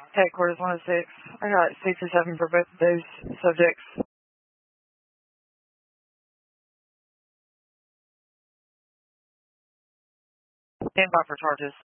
Headquarters 106. I got 6 or 7 for both of those subjects. Stand by for charges.